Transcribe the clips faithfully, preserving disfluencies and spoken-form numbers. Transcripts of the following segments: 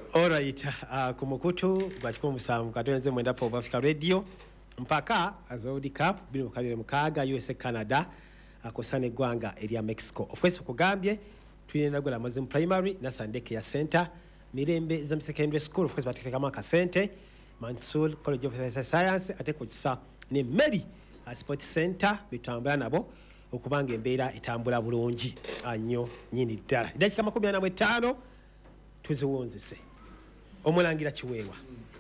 Alright, uh, kumukutu bachiko musamu katonze mwenda po Africa Radio mpaka World Cup bili mukabire mukaga U S A Canada akosane gwanga area Mexico. Of course kugambye twine gola mazim primary na Sandeke ya center Mirembe za secondary school of course batekeka kama ka center Mansour College of Science ate ku kisa ne Mary Sports Center bitambula nabo okubanga embeera etambula bulungi anyo nyini ddala. Dakika makumi ana mu ttaano tuziwonzise. Omulangira Kiweewa.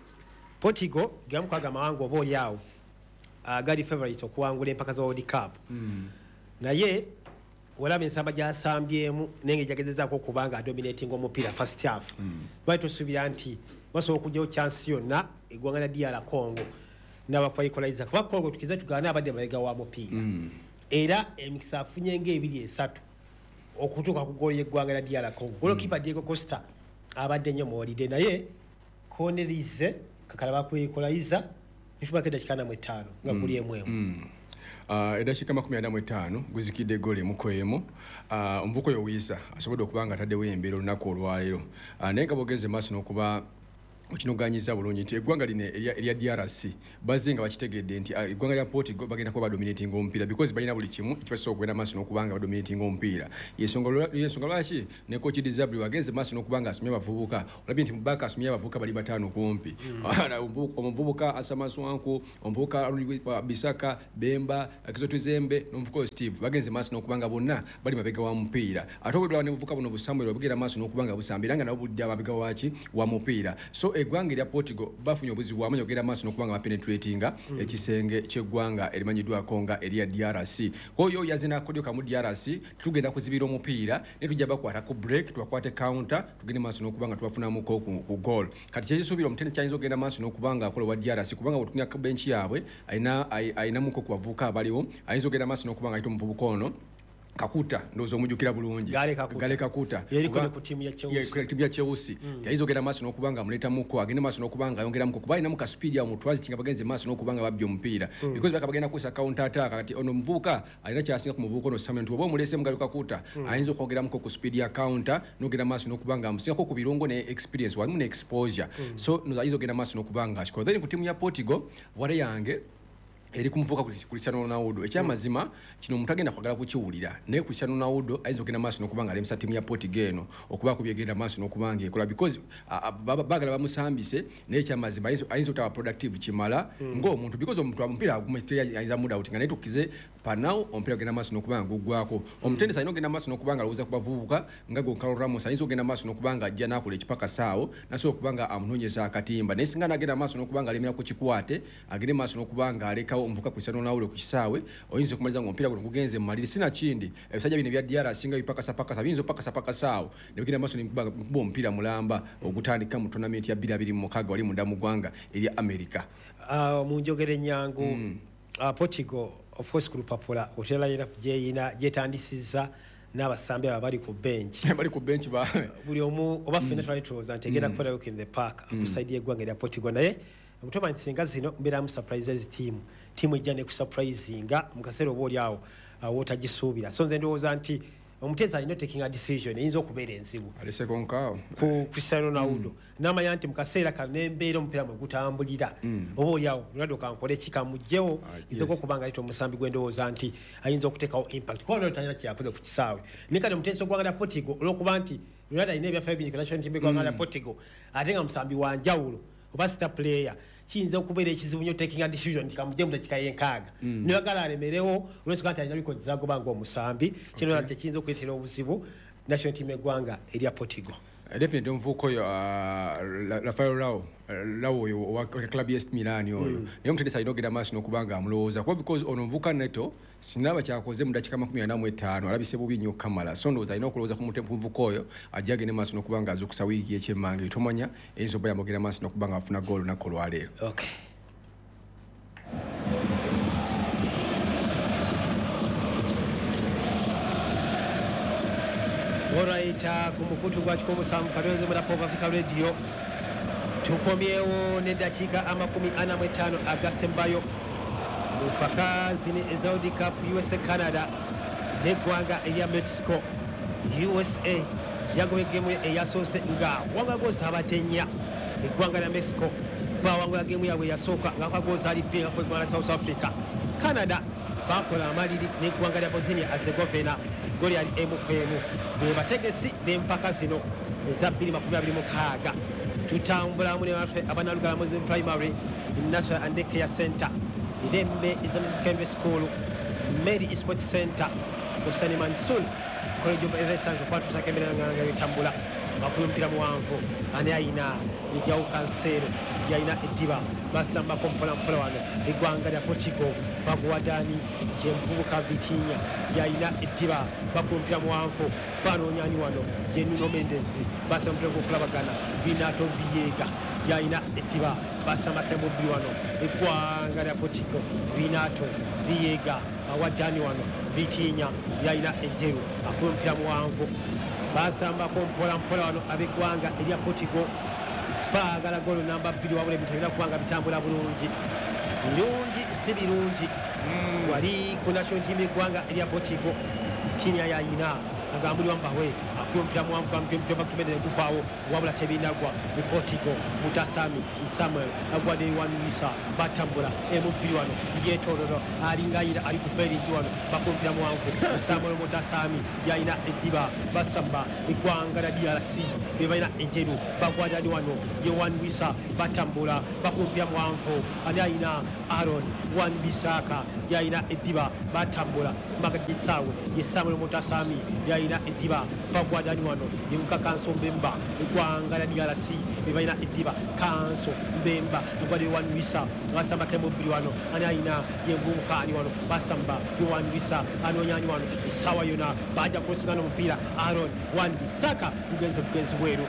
Portugal gamukwaga mawango oboli awo. Agali favorite okuwangula empaka za World Cup. Mm. Naye walabe ensamba gyasambyemu nenge jagezezaako okubanga dominating omupiira first half. Mm. Lwaki tusubira nti wasobola okugyawo chance yonna eggwanga lya D R Congo n'abakwayikoliza kuba Congo tukize tugaana abadde malega wa mupiira. Mm. Era emikisa afunye ng'ebiri esatu okutuuka ku goal y'eggwanga lya D R Congo. Goalkeeper Diego Costa abadde nnyo mu holiday naye Cornelize kakala bakwekoliza nishubaka dakika na mwetano nga guli emwemu. Mm. Uh, edashika makumi ana mu ttaano guzikidde gole mukoyemo uh, omvuko yo wisa asobodde okubanga ataddewo embeera olunaku olwaleero uh, naye nga bogeze maaso n'okuba okinoganyiza bulungi nti eggwanga lino erya D R C bazinga bakitegedde nti eggwanga lya Portugal bagenda kuba badominating omupiira because balina buli kimu ekibasobola okugenda maaso n'okubanga badominating omupiira. Yensonga yensonga lwaki ne coach Dizabri wagenze maaso n'okubanga asomye abavubuka olabye nti Mubaka asomye abavubuka bali bataano kumpi omuvubuka Asama Swanku omuvubuka Bisaka Bemba Kizotuzembe n'omuvubuka Steve bagenze maaso n'okubanga bonna bali mabega wa mupiira ate obulwa ne muvubuka buno Busamuel bagenda maaso n'okubanga busambira nga nabo budde mabega waki wa mupiira. So eggwanga lya Portugal bafunye obuzibu amanyi ogenda maaso n'okubanga bapenetratinga mm. ekisenge ky'eggwanga erimanyiddwa konga erya D R C. Oyo yazina kodyoka mu D R C tugenda kuzibira omupiira ne tujja bakwata ku break twakwate counter tugende maaso n'okubanga twafunamu ko ku goal. Kati kyekisuubira omutende kyayinza ogenda maaso n'okubanga akola wa D R C kubanga bwetunya ku bench yaabwe ayina ayina muko ku bavubuka abaliwo ayinza ogenda maaso n'okubanga ayita omuvubuka ono Kakuta ndozo omujukira bulungi Gale Kakuta Gale Kakuta yeri kule ku timu ya Chelsea ya timu ya Chelsea mm. Yaizo genda maaso n'okubanga muleta muko agende maaso n'okubanga ayongera muko kuba ina muka speed ya mutwazi tinga bagenze maaso n'okubanga babyo omupiira mm. Because bakabagenda kusa counter attack kati ono mvuka alina kyasinga ku muvuko no Samuel tubo mulese mu Gale Kakuta mm. Ayinzo kwogera muko ku speed ya counter n'ogenda maaso n'okubanga amusinga ko ku birongo ne experience walimu ne exposure mm. So no ayinzo genda maaso n'okubanga ashiko then ku timu ya Portugal wale yange eri kumuvuka ku Cristiano Ronaldo ekyamazima kino mutagenda kwagala kukiwulira naye Cristiano Ronaldo ayinza okugenda maaso n'okubanga alemesa timu ya Portugal eno okuba kubyegenda maaso n'okubanga ekola because bagala bamusambise naye ekyamazima ayinza okutaba productive kimala ng'omuntu because omuntu amupiira agumetera ayinza muda outi nga naye tukize panao omupiira ogenda maaso n'okubanga guggwako omutendesi ayina ogenda maaso n'okubanga alowooza ku bavubuka nga Goncalo Ramos ayinza ogenda maaso n'okubanga ajja n'akola ekipaka saawo nasobola okubanga amunoonyeza akatimba naye singa n'agenda maaso n'okubanga alemera ku kikwate agende maaso n'okubanga aleka omvuka Cristiano Ronaldo kukisawe oyinza kumaliza ngompira guno kugenze maliri sina kindi ebisajja bino bya D R singa bipaka sapaka sabinzo paka sapaka sawo nebigenda maso ni bo mpira mulamba ogutandika mu tournament ya bbiri abiri mu mukaga wali munda mu gwanga eri America. Ah uh, munjogere nyangu mm. uh, Portugal of course kulupapula otela yera kujeyina jetandisiza n'abasambi abali ku bench bali ku bench ba buli omu oba fina twali tuloza ntegera kukola week in the park akusaidia gwanga ya Portugal naye mutoma nsinga zino mbera mu surprises team team ijane ku surprisinga mukasero boli awo wota gisuubira so nze ndowooza nti omutenza alina taking a decision eyinza okubeera enzibu alese konkao ku Cristiano Ronaldo mm. Namanya nti mukaseera kanembeera omupiira mwe gutambulira mm. Oba oli awo Ronaldo kankole kikamugjewo ah, nze yes. Kubanga alito omusambi gwendowooza nti ayinza okuteekawo impact kuba Ronaldo talina kyakoze ku kisaawe nikane omutenzi ogwanga lya Portugal olw'okuba nti Ronaldo alina ebyafaayo bingi ku national team gwanga lya Portugal ate nga musambi wa njawulo oba star player kiyinza okubeera ekizibu nnyo taking a decision nti kamugye mu dakika y'enkaaga mm. Nibagala alemerewo olw'ensonga nti alina records zagobanga omusambi kino okay. Kiyinza okuleetera obuzibu national team eggwanga erya Portugal. Uh, definitely mvuko yo uh, Rafael Rao Rao yo wa club ya Milan yo mm. Niyo mtendesa inogenda maaso n'okubanga amulowooza kuba because ono mvuka neto sinaba kyakoze mu dakika makumi ana mu etaano alabise bubi nnyo kamala so ndowooza alina okulowooza ku mvuko oyo ajja agende maaso n'okubanga azukusa wiiki ekyemmanga tomanya eyinza oba yamugenda maaso n'okubanga afuna goal olunaku olwaleero. Okay. Alright, uh, kumukutu gwa chikomo samu katonze muna Pop Africa Radio tukomyewo ne dakika amakumi ana mu etaano agasembayo mpaka zine eza World Cup U S A Canada n'eggwanga erya Mexico U S A yagoba gemu eyasoose nga wangula goozi abatenya eggwanga lya Mexico bawangula gemu yaabwe yasooka nga kwagoozi ali bbe nga kweggwanga lya South Africa. Canada bakola amaliri n'eggwanga lya Bosnia Herzegovina goli ali emu ku emu. Be bategesi b'empaka zino eza bbiri makumi abiri mu mukaaga. Tutambula mu ne baffe abanalugala mu primary National and Care Center Mirembe Islamic Secondary School Mary Sports Center Kusani Mansour College of Excellence kwatu sakemera nganga bitambula bakumpira muwanvu ani ayina ejyawo kansero yayina ediba basamba kompola mpola wano eggwanga lya Portugal baguwadani yemvubuka Vitinha yayina ediba bakumpira muwanvu banonyani wano ye Nuno Mendes basamba okulabagana Vinato Viega yayina ediba basamba kemubiri wano eggwanga lya Portugal Vinato Viega awadani wano Vitinha yayina ejeru akumpira muwanvu basamba kompola mpola wano abeggwanga erya Portugal baagala golo namba bbiri wabula bitabina kubanga bitambula bulungi birungi si birungi mm. wali ku national team eggwanga erya Portugal Vitinha yayina agambulwa mbawe akumpira muwanvu kamtemte bakutumene kufaawo wabula tebinagwa e Portugal Mutasami Samuel agwade Iwan Wisa batambula emubbiri wano yetololo alingayira ali ku bench wano bakumpira muwanvu Samuel Mutasami yayina ediba basamba eggwanga lya D R C bebayina enjeru bagwadani wano Iwan Wisa batambula bakumpira muwanvu ani ayina Aaron Wan Bisaka yayina ediba batambula magadi sawe ye Samuel Mutasami yayina ediba bagwadani wano yevuka Kanso Mbemba eggwanga lya D R C bebayina ediba Kanso Mbemba agwade Iwan Wisa basamba kemubiri wano ani ayina yevuka ani wano basamba Iwan Wisa anonyani wano esawa yona baja kusigana mupira Aaron Wan Bisaka ugenze bugenzi bweru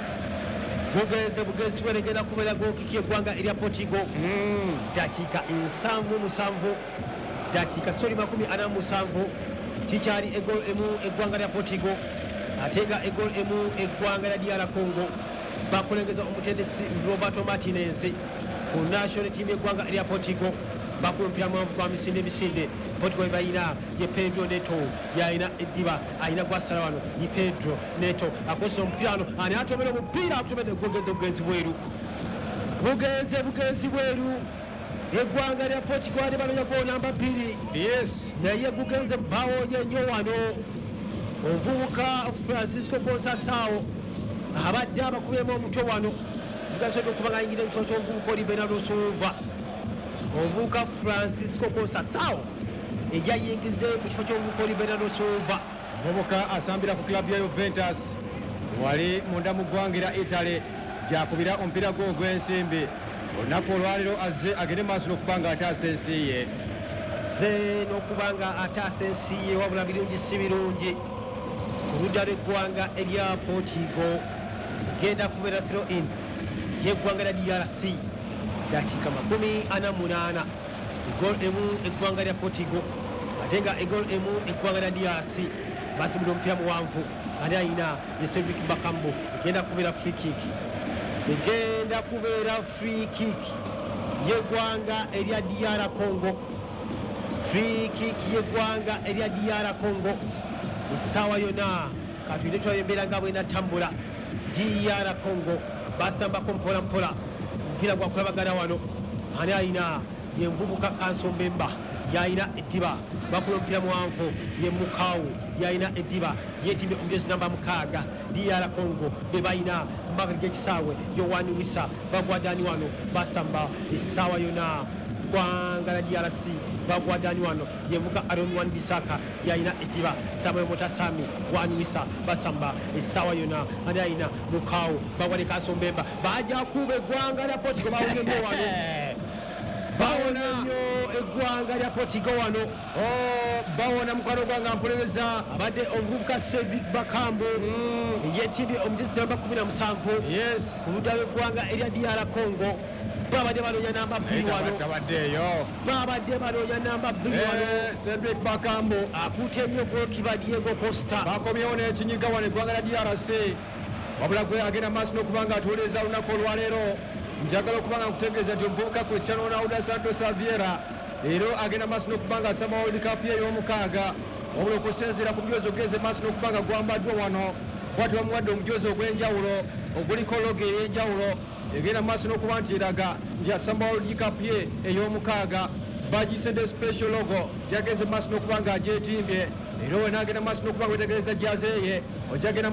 gugenze bugenzi bweru genda kubera gokiki eggwanga erya Portugal mm. dakika ensanvu musanvu dakika sori makumi ana musanvu kikyali egol emu eggwanga lya Portugal atenga egol emu eggwanga lya D R Congo bakulengeza omutendesi Roberto Martinez ku national team eggwanga erya Portugal bakumpira mwanvu kwa misinde misinde Portugal bayina ye Pedro Neto yayina ediba ayina gwasala wano ye Pedro Neto akoso mpirano ani atomera mupira akutomera gogenze bugenzi bweru gogenze bugenzi bweru eggwanga lya Portugal bano yago namba bbiri yes naye gugenze bawo yenyo wano ovubuka Francisco Conceição abadde abakubemu omutwe wano tugasobola okubanga yingire nchocho ovubuka oli Bernardo Silva ovubuka Francisco Conceição eyayingize mu kifo ky'ovubuka oli Bernardo Silva ovubuka asambira ku club ya Juventus wali munda mu ggwanga lya Italy gyakubira omupiira gwo ogw'ensimbi olunaku olwaliro azze agende maaso n'okubanga ataasa ensi ye azze n'okubanga ataasa ensi ye wabula birungi si birungi ku ludda lw'eggwanga erya Portugal egenda kubeera throw in y'eggwanga lya D R C dakiika makumi ana munaana egol emu eggwanga lya Portugal ate nga egol emu eggwanga lya D R C basibula omupiira muwanvu ani ayina ye Cedric Bakambu egenda kubeera free kick egenda kubeera free kick y'eggwanga erya D R Congo free kick y'eggwanga erya D R Congo essaawa yonna katuyinde tulabe embeera nga bwenatambula D R Congo basambako mpola mpola omupiira gwakulabagana wano ani ayina yenvubuka Kanso Mbemba yayina ediba bakuba omupiira muwanvu ye Mukau yayina ediba yetimbe omujezi namba mukaaga D R Congo bebayina mbagari gekisaawe Yohani Wisa bagwadani wano basamba essaawa yonna ggwanga lya D R C bagwadani wano yevuka Aaron Wan Bisaka yayina ediba Samuel Mutasami Wan Wisa basamba essaawa yonna ani ayina Mukau bagwade Kanso Mbemba baja kuba eggwanga lya Portugal bawongenyo wano bawona nnyo eggwanga lya Portugal wano bawona mukwano gwanga mpuliriza abadde omuvubuka Cedric Bakambu yetimbe omujezi namba kumi na musanvu ku ludda lw'eggwanga erya D R Congo babadde banoonya namba bbiri wano babadde banoonya namba bbiri wano Cedric Bakambu akutte nnyo golikipa Diego Costa bakomyewo n'ekinyiga wano eggwanga lya D R C wabula gwe agenda maaso n'okubanga atuuliriza olunaku olwaleero njagala okubanga nkutegeeza nti omuvubuka Cristiano Ronaldo Santos Aveira leero agenda maaso n'okubanga asamba World Cup ye ey'omukaaga wabula okusinziira ku byozi ogeze maaso n'okubanga gwambaddwa wano bwati bamuwadde omujozi ogw'enjawulo oguliko logo ey'enjawulo egenda maaso n'okuba nti eraga nti asamba World Cup ye ey'omukaaga bagiyise special logo yageze maaso n'okuba nga agyetimbye era we n'agenda maaso n'okuba nga wetegereza jazeye ojagenda